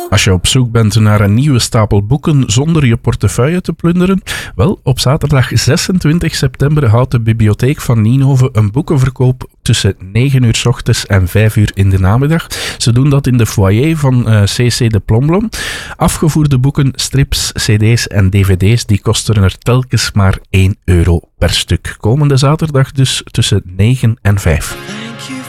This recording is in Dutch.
Als je op zoek bent naar een nieuwe stapel boeken zonder je portefeuille te plunderen, wel, op zaterdag 26 september houdt de bibliotheek van Nienhoven een boekenverkoop tussen 9 uur 's ochtends en 5 uur in de namiddag. Ze doen dat in de foyer van CC de Plomblom. Afgevoerde boeken, strips, cd's en dvd's, die kosten er telkens maar €1 per stuk. Komende zaterdag dus tussen 9 en 5.